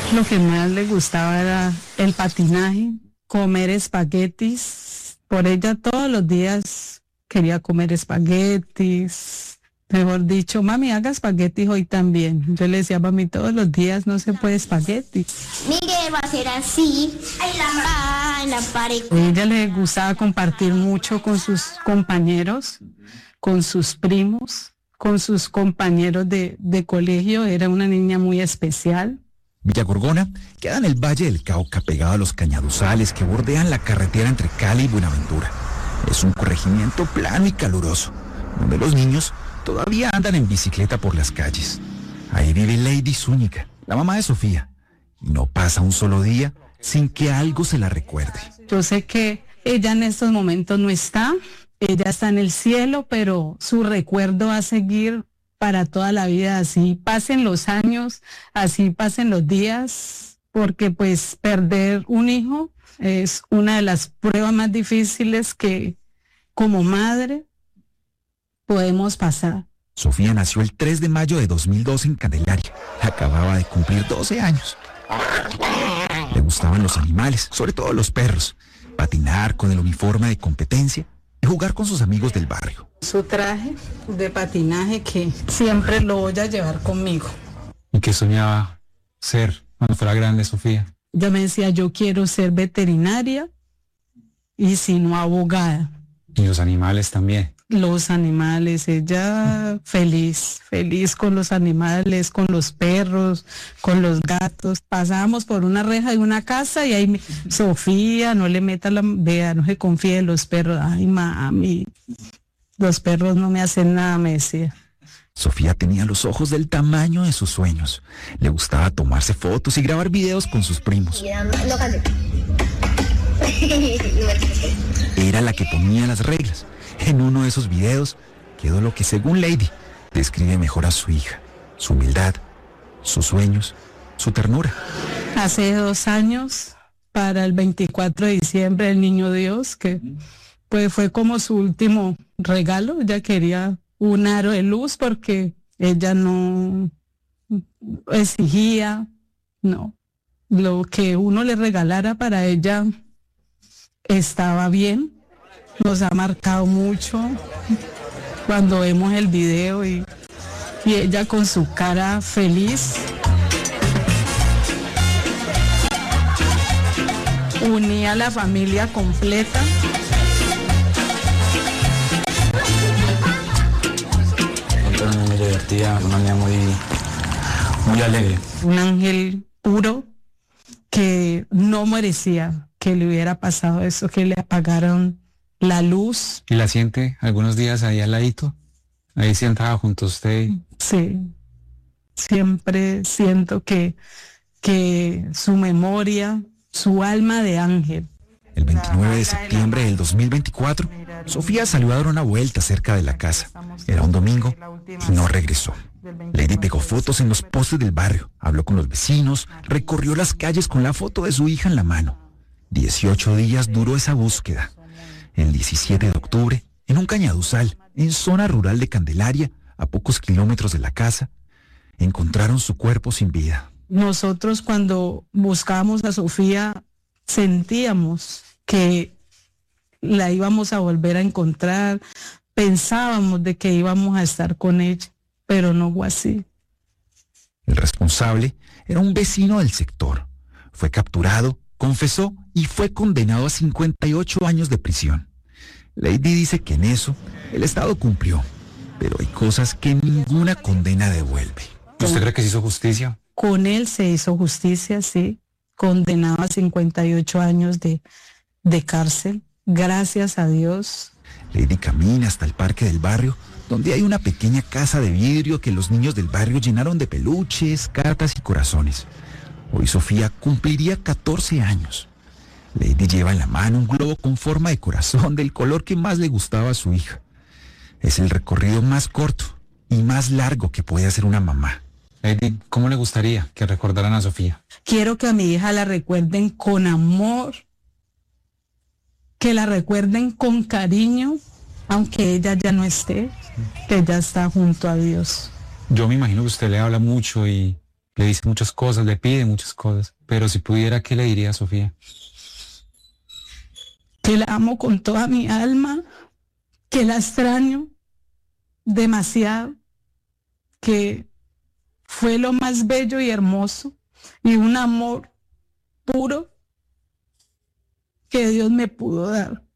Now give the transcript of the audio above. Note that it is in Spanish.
Lo que más le gustaba era el patinaje, comer espaguetis. Por ella todos los días quería comer espaguetis. Mejor dicho, mami, haga espaguetis hoy también. Yo le decía, mami, todos los días no se puede espaguetis. Miguel va a ser así, en la pared. A ella le gustaba compartir mucho con sus compañeros, con sus primos, con sus compañeros de colegio. Era una niña muy especial. Villa Gorgona queda en el Valle del Cauca, pegado a los cañaduzales que bordean la carretera entre Cali y Buenaventura. Es un corregimiento plano y caluroso, donde los niños todavía andan en bicicleta por las calles. Ahí vive Lady Zúñiga, la mamá de Sofía, y no pasa un solo día sin que algo se la recuerde. Yo sé que ella en estos momentos no está, ella está en el cielo, pero su recuerdo va a seguir para toda la vida, así pasen los años, así pasen los días, porque pues perder un hijo es una de las pruebas más difíciles que como madre podemos pasar. Sofía nació el 3 de mayo de 2002 en Candelaria. Acababa de cumplir 12 años. Le gustaban los animales, sobre todo los perros, patinar con el uniforme de competencia y jugar con sus amigos del barrio. Su traje de patinaje que siempre lo voy a llevar conmigo. ¿Y qué soñaba ser cuando fuera grande, Sofía? Yo me decía, yo quiero ser veterinaria y si no abogada. Y los animales también. Los animales, ella feliz con los animales, con los perros, con los gatos. Pasábamos por una reja de una casa y ahí, Sofía, no le meta la vea, no se confíe en los perros. Ay, mami, los perros no me hacen nada, me decía. Sofía tenía los ojos del tamaño de sus sueños. Le gustaba tomarse fotos y grabar videos con sus primos. Era la que ponía las reglas. En uno de esos videos quedó lo que, según Lady, describe mejor a su hija: su humildad, sus sueños, su ternura. Hace 2 años, para el 24 de diciembre, el Niño Dios, que pues fue como su último regalo. Ella quería un aro de luz porque ella no exigía, no. Lo que uno le regalara para ella estaba bien. Nos ha marcado mucho cuando vemos el video y ella con su cara feliz. Unía a la familia completa. Una niña muy divertida, una niña muy alegre. Un ángel puro que no merecía que le hubiera pasado eso, que le apagaron la luz. ¿Y la siente algunos días ahí al ladito? Ahí sentada junto a usted. Sí, siempre siento que su memoria, su alma de ángel. El 29 de septiembre del 2024, Sofía salió a dar una vuelta cerca de la casa. Era un domingo y no regresó. Lady pegó fotos en los postes del barrio, habló con los vecinos, recorrió las calles con la foto de su hija en la mano. 18 días duró esa búsqueda. El 17 de octubre, en un cañaduzal, en zona rural de Candelaria, a pocos kilómetros de la casa, encontraron su cuerpo sin vida. Nosotros cuando buscábamos a Sofía sentíamos que la íbamos a volver a encontrar, pensábamos de que íbamos a estar con ella, pero no fue así. El responsable era un vecino del sector. Fue capturado, confesó y fue condenado a 58 años de prisión. Lady dice que en eso el Estado cumplió, pero hay cosas que ninguna condena devuelve. ¿Usted cree que se hizo justicia? Con él se hizo justicia, sí, condenado a 58 años de cárcel, gracias a Dios. Lady camina hasta el parque del barrio, donde hay una pequeña casa de vidrio que los niños del barrio llenaron de peluches, cartas y corazones. Hoy Sofía cumpliría 14 años. Lady lleva en la mano un globo con forma de corazón del color que más le gustaba a su hija. Es el recorrido más corto y más largo que puede hacer una mamá. Lady, ¿cómo le gustaría que recordaran a Sofía? Quiero que a mi hija la recuerden con amor, que la recuerden con cariño, aunque ella ya no esté, que ella está junto a Dios. Yo me imagino que usted le habla mucho y le dice muchas cosas, le pide muchas cosas, pero si pudiera, ¿qué le diría a Sofía? Que la amo con toda mi alma, que la extraño demasiado, que fue lo más bello y hermoso y un amor puro que Dios me pudo dar.